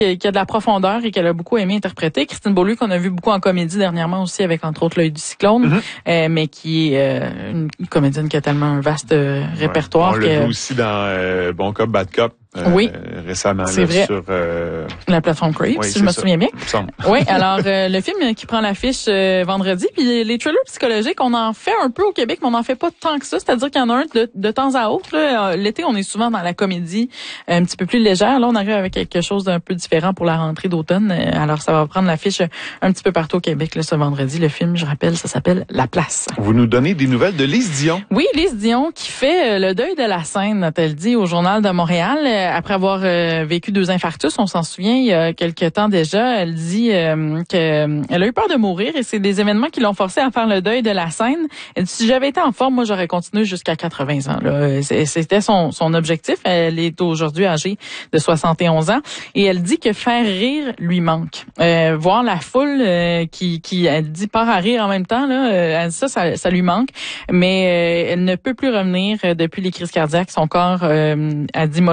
qui a de la profondeur et qu'elle a beaucoup aimé interpréter. Christine Beaulieu, qu'on a vu beaucoup en comédie dernièrement aussi, avec entre autres L'œil du cyclone, mais qui est une comédienne qui a tellement un vaste répertoire. On l'a vu aussi dans Bon Cop, Bad Cop. Récemment c'est vrai. Sur la plateforme Crave, si je me souviens bien. Oui, alors le film qui prend l'affiche vendredi, puis les thrillers psychologiques, on en fait un peu au Québec, mais on n'en fait pas tant que ça, c'est-à-dire qu'il y en a un de temps à autre. Là. L'été, on est souvent dans la comédie un petit peu plus légère. Là, on arrive avec quelque chose d'un peu différent pour la rentrée d'automne. Alors, ça va prendre l'affiche un petit peu partout au Québec là, ce vendredi. Le film, je rappelle, ça s'appelle La Place. Vous nous donnez des nouvelles de Lise Dion. Oui, Lise Dion qui fait le deuil de la scène, a-t-elle dit au Journal de Montréal. Après avoir vécu 2 infarctus, on s'en souvient, il y a quelques temps déjà, elle dit qu'elle a eu peur de mourir et c'est des événements qui l'ont forcée à faire le deuil de la scène. Elle dit, si j'avais été en forme, moi, j'aurais continué jusqu'à 80 ans. Là. C'était son objectif. Elle est aujourd'hui âgée de 71 ans et elle dit que faire rire lui manque. Voir la foule qui elle dit, part à rire en même temps, là, elle dit ça lui manque, mais elle ne peut plus revenir depuis les crises cardiaques. Son corps, elle dit,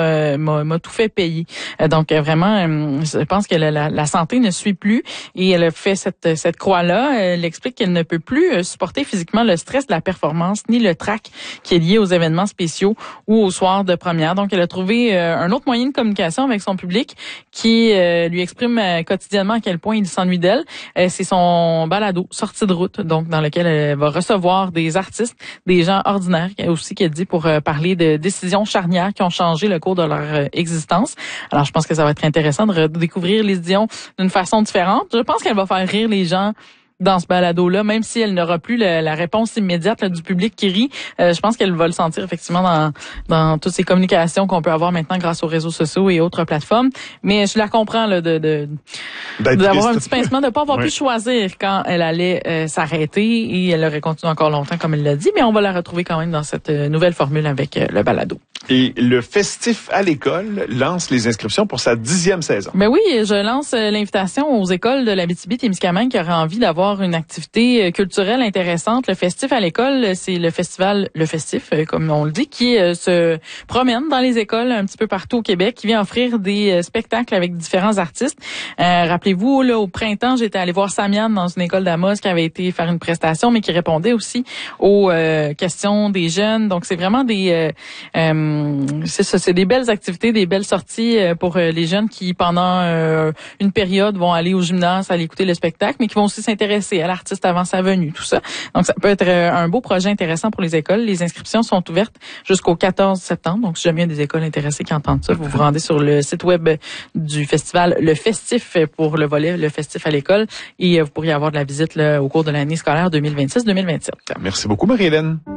m'a tout fait payer. Donc vraiment, je pense que la santé ne suit plus et elle a fait cette croix-là. Elle explique qu'elle ne peut plus supporter physiquement le stress de la performance ni le trac qui est lié aux événements spéciaux ou aux soirs de première. Donc elle a trouvé un autre moyen de communication avec son public qui lui exprime quotidiennement à quel point il s'ennuie d'elle. C'est son balado Sortie de route, donc dans lequel elle va recevoir des artistes, des gens ordinaires aussi qu'elle dit pour parler de décisions charnières qui ont changé le cours de leur existence. Alors, je pense que ça va être intéressant de redécouvrir Lise Dion d'une façon différente. Je pense qu'elle va faire rire les gens dans ce balado-là, même si elle n'aura plus la réponse immédiate là, du public qui rit. Je pense qu'elle va le sentir effectivement dans toutes ces communications qu'on peut avoir maintenant grâce aux réseaux sociaux et autres plateformes. Mais je la comprends là, d'avoir un petit pincement, de ne pas avoir pu choisir quand elle allait s'arrêter et elle aurait continué encore longtemps comme elle l'a dit, mais on va la retrouver quand même dans cette nouvelle formule avec le balado. Et le Festif à l'école lance les inscriptions pour sa 10e saison. Ben oui, je lance l'invitation aux écoles de l'Abitibi-Témiscamingue qui auraient envie d'avoir une activité culturelle intéressante. Le Festif à l'école, c'est le festival Le Festif, comme on le dit, qui se promène dans les écoles un petit peu partout au Québec, qui vient offrir des spectacles avec différents artistes. Rappelez-vous, là, au printemps, j'étais allée voir Samian dans une école d'Amos qui avait été faire une prestation, mais qui répondait aussi aux questions des jeunes. Donc, c'est vraiment c'est des belles activités, des belles sorties pour les jeunes qui, pendant une période, vont aller au gymnase, aller écouter le spectacle, mais qui vont aussi s'intéresser à l'artiste avant sa venue, tout ça. Donc, ça peut être un beau projet intéressant pour les écoles. Les inscriptions sont ouvertes jusqu'au 14 septembre. Donc, si jamais il y a des écoles intéressées qui entendent ça, vous vous rendez sur le site web du festival Le Festif pour le volet Le Festif à l'école et vous pourriez avoir de la visite là, au cours de l'année scolaire 2026-2027. Merci beaucoup, Marie-Hélène.